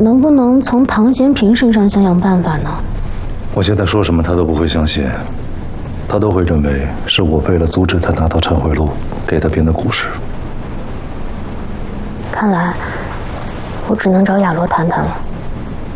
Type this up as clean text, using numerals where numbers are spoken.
能不能从唐贤平身上想想办法呢？ 我现在说什么他都不会相信，他都会认为是我为了阻止他拿到忏悔录，给他编的故事。 看来我只能找亚罗谈谈了。